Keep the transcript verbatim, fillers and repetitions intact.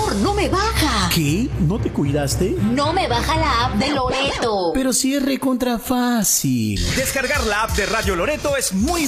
Amor, no me baja. ¿Qué? ¿No te cuidaste? No me baja la app de Loreto. Pero si es recontra fácil. Descargar la app de Radio Loreto es muy